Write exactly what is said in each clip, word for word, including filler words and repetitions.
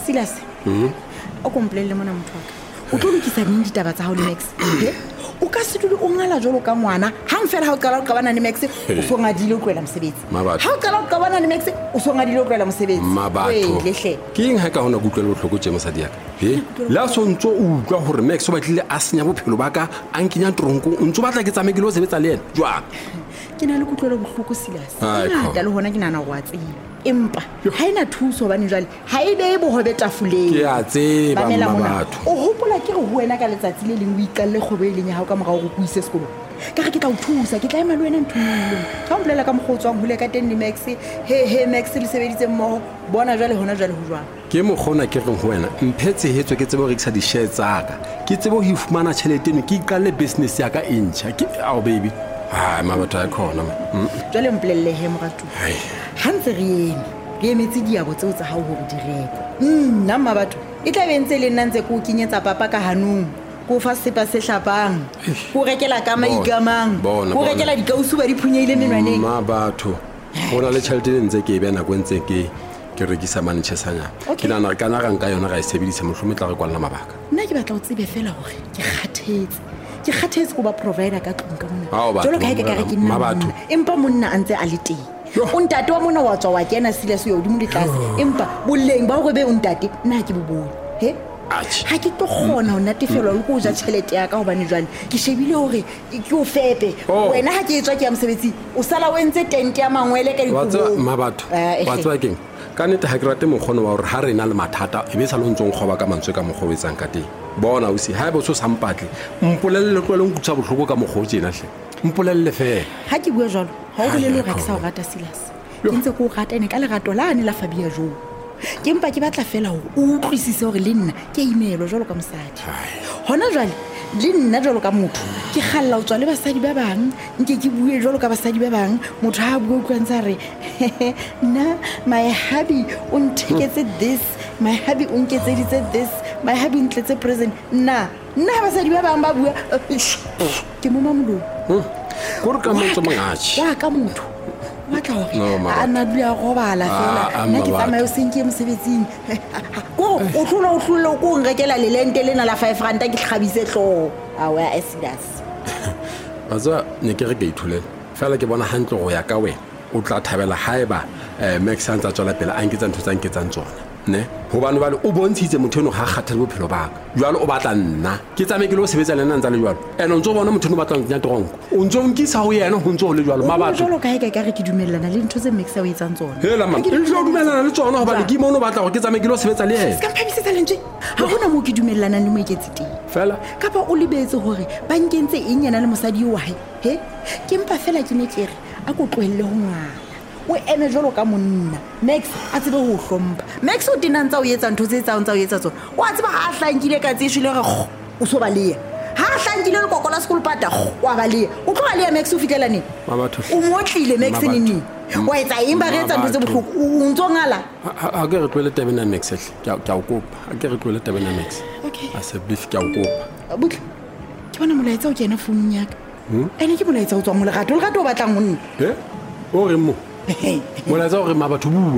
Silas o komplele mona motho wa ka o tlo lokisa neng ditaba tsa hao le Max o ka se dule o ngala jolo ka ngwana hang fela ha o qala o qabana le Max o so ngadile o tloela mosebetsi ha o qala o qabana le Max o so ngadile o tloela mosebetsi mabatho ke eng ha ka hona go utlwela bohloko tse mosadi ya ka he la so ntso o utlwa hore Max o batlile a senya bophelo ba ka a nkenya tronko o ntso batla ke tsamekile o sebetsa le yena jwa ke na le kutlwelo bohloko Silas ngata le hona ke nana go a tseba empa ha ina thuso bane jwale ha e be bohobe tafoleng ke a tseba mabatho o hopola ke re ho wena ka letsatsi le leng o ikalle kgobe le nya ha o ka morao go kuise sekolo ka re ke tla o thusa ke tla ema le wena nthunong ka mpolela ka moghotswang hole ka ten le Max he he Max le sebeditse mmoho bona jwale hona jwale ho jwang ke mogona ke reng ho wena mphetse hetso ke tsebe ho rekisa di-share tsaka ke tsebe ho ifumana tšhelete eno ke iqalle business ya ka e ntšha ke ao baby ha mabatho a khona jwale mpolelle he moratu ha ntse re eme re emetse diabo tseo tsa hao hore di rekwe nna mabatho e tla bentse le nna ntse ko kenyetsa papa ka hanong ko fa sepa se hlapang ko rekela ka maigamang ko rekela dikausu ba di phunyeile menwaneng mabatho bona le tšhelete le ntse ke e bena go ntse ke ke rekisa manchesanya ke nana re kana rang ka yona ga e sebedisa mohlome tla re kwalla mabaka nna ke batla o tsebe fela hore ke kgathetse ke kgathetse go ba provider ka tlung ka mona jolo ka e ka re ke nna mabatho empa monna a ntse a le teng o ntate wa mona wa tswa wa kena Silas yo di mo ditlase empa boleng ba go be o ntate nna ke bobone he ha ke tlo khona ho natefelwa le go ja tšhelete ya ka hobane jwale ke shebile hore ke o fepe wena ha ke etswa ke ya mosebetsi o sala o entse tente ya mangwele ka dikubo mabatho wa tswa keng ka nete ha ke rate mokgono wa hore ha re na le mathata e be sa lo ntsong khoba ka mantswe ka mogobetsang ka teng bona o si ha bo so sampatle mpolelle tlo le nkutsa bohloko ka mogho tsena hle mpolelle fe ha ke bua jalo ha o le le ga ke sa o rata Silas ke ntse ko rata ene ka le rato la ne la Fabia jo ke mpa ke batla fela ho utlwisise hore le nna ke imelo jalo ka mosadi hona jwale le nna jalo ka motho ke khalla o tswa le basadi ba bang nke ke bue jalo ka basadi ba bang motho ha bua go ntsa re na my hubby o nteketse this my hubby o nketseditse this my hubby ntletse present na nna basadi ba bang ba bua ke mo mamolo go re ka motho mangachi wa ka motho wa tla hore a na dula go bala fela nna ke tsamaye o senke mosebetsing go o tlola o tlola go ngrekela le lente lena la five rand ke tlhabise tlo a wa Silas baza ne ke re ke ithulela fela ke bona hantle go ya ka wena o tla thabela haeba Max a ntse a tswela pele a nketsa ntho tsa nketsang tsona ne ho bana bale o bontshitse motho eno ga kgathele bophelo ba ka jwalo o batla nna ke tsamekile o sebetsa le nna ntse le jwalo ene o ntse o bona motho eno batla ntnya tronko o ntse o nkisa ho yena ho ntse o le jwalo mabatho jwalo ka e ka re ke dumellana le ntho tse Max a o etsang tsona hela man le tlo dumellana le tsona ho ba ke mo no batla go ke tsamekile o sebetsa le yena ska phamisetsa lentswe ha hona mo ke dumellana le mo iketse teng fela kapa o libetse hore ba nkentse eng yana le mosadi yo wa he he ke mpa fela ke ne ke re a ko tlohelle ho ngwana o ene jolo ka monna Max a tsebe ho hlompha Max o dinantsa o etsa ntho tse tsa ntsa o etsa tsona o a tseba ha hlankile ka tsishile re o so baleya ha hlankile le kokola school pata wa baleya o tlo baleya Max o fitela ne mabatho o motlile Max nini wa etsa imba re etsa ntho tse bohloko o ntsongala a ke re tlwele tabena Max hle ke a o kopa a ke re tlwele tabena Max okay a se beef ke a o kopa butle ke bona molaetsa o kena phone ya ka ene ke molaetsa o tswa mo lerato lerato o batlang monna he o re mo molaetsa o re mabatho bua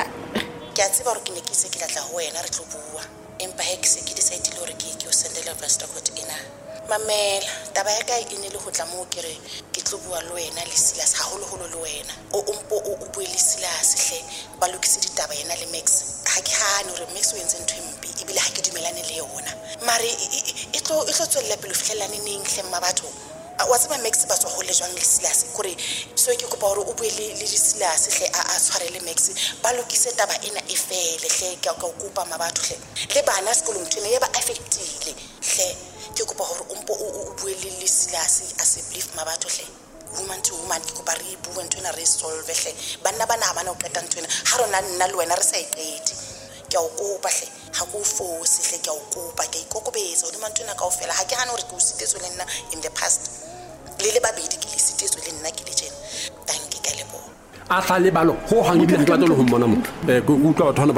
ke a tseba hore ke ne ke se ke tla ho wena re tlo bua empa he ke se ke decide le hore ke ke o sendela Vesta Court ena mamela taba ya ka e ne le ho tla mo ke re ke tlo bua le wena le Silas ha holo holo le wena o umpo o bue le Silas hle ba lokise ditaba yena le Max ha ke hane hore Max o entse ntho empi e bile ha ke dumelane le yona mare e tlo e tlo tswella pele fihlelane neng hle mabatho wa tseba Max ba tswa go le jwang le Silas gore so ke kopa hore o bue le le Silas hle a a tshwarele Max ba lokise taba ena e fele hle ke ka kopa mabatho hle le bana sekolong tshwane ya ba affectile hle ke kopa hore o mpo o bue le le Silas a se believe mabatho hle woman to woman ke kopa re bue ntwena re solve hle bana bana bana o qeta ntwena ha rona nna le wena re sa iqedi ke a o kopa hle ha go force hle ke a o kopa ke ikokobetsa o di mantwena kaofela ha ke hana hore ke o sitetswe le nna in the past le le babedi ke le sitetswe le nna ke le tjena thank you ka lebo a tla le balo ho hangile ntwa tlo ho mmona motho eh go utlwa batho